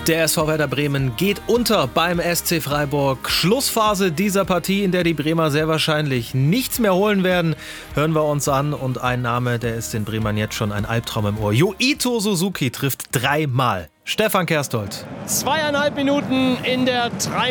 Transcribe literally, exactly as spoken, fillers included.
Der S V Werder Bremen geht unter beim S C Freiburg. Schlussphase dieser Partie, in der die Bremer sehr wahrscheinlich nichts mehr holen werden, hören wir uns an. Und ein Name, der ist den Bremern jetzt schon ein Albtraum im Ohr. Yoito Suzuki trifft dreimal. Stefan Kerstoldt. Zweieinhalb Minuten in der drei